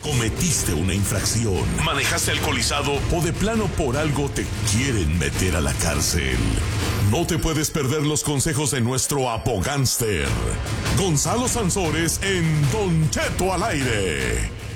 Cometiste una infracción, manejaste alcoholizado o de plano por algo te quieren meter a la cárcel. No te puedes perder los consejos de nuestro apogánster, Gonzalo Sansores, en Don Cheto al aire.